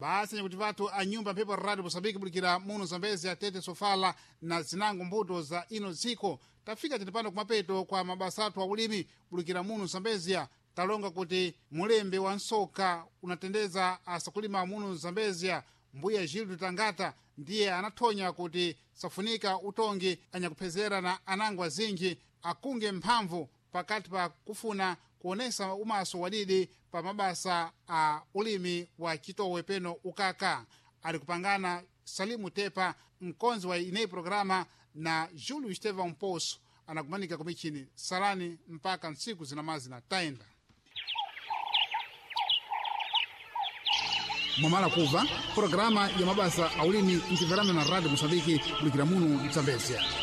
basi nyakuti vatu a nyumba mphepo radio Mosambiki bulikira muno Zambezi atete sofala na zinango mbuto za ino ziko tafika tinipano kumapeto kwa mabasa atu a ulimi bulikira muno Zambezi talonga kuti mulembe wa nsoka unatendeza asakulima muno Zambezi mbuya Gildo Tangata ndiye anathonya kuti safunika utongi anyakupezera na anangwa zinji akunge mphamvu pakati pa kufuna kuonesa umaso wadidi pa mabasa a ulimi wa chitowe peno ukaka. Ali kupangana Salimu Tepa mkonzi wa inei programa na Julio Estevan Poço anakumanika kumichini salani mpaka nsiku zinamazi na taenda mwamala kuva programa ya mabasa a ulimi mtiverana na radio Mosambiki bulikira muno Zambezia.